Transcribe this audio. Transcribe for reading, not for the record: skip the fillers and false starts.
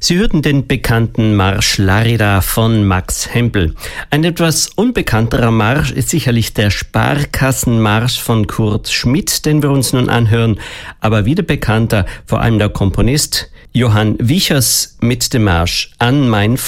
Sie hörten den bekannten Marsch Larida von Max Hempel. Ein etwas unbekannterer Marsch ist sicherlich der Sparkassenmarsch von Kurt Schmidt, den wir uns nun anhören, aber wieder bekannter, vor allem der Komponist Johann Wiechers mit dem Marsch An mein